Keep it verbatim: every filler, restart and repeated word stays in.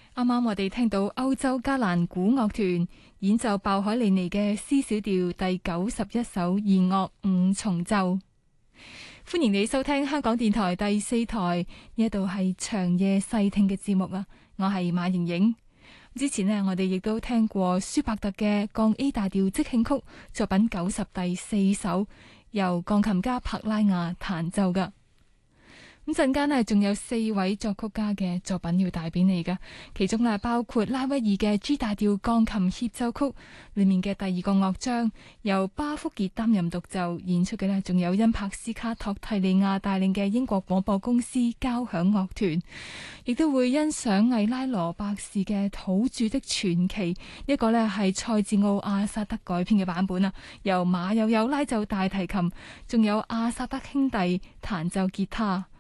啱啱我哋聽到歐洲加蘭古樂團演奏鮑海利尼嘅 C 小調第九十一首弦樂五重奏。歡迎你收聽香港電台第四台，呢一度係長夜細聽嘅節目啊！我係馬瑩瑩。之前呢，我哋亦都聽過舒伯特嘅降 A 大調即興曲作品九十第四首，由鋼琴家柏拉雅彈奏噶。咁陣間呢，仲有四位作曲家嘅作品要帶俾你噶，其中呢，包括拉威爾嘅 G 大調鋼琴協奏曲裏面嘅第二個樂章，由巴福傑擔任獨奏演出嘅呢，仲有因帕斯卡托蒂利亞帶領嘅英國廣播公司交響樂團，亦都會欣賞艾拉羅伯士嘅土著的傳奇，一個呢係塞治奧阿薩德改編嘅版本啊，由馬友友拉奏大提琴，仲有阿薩德兄弟彈奏吉他。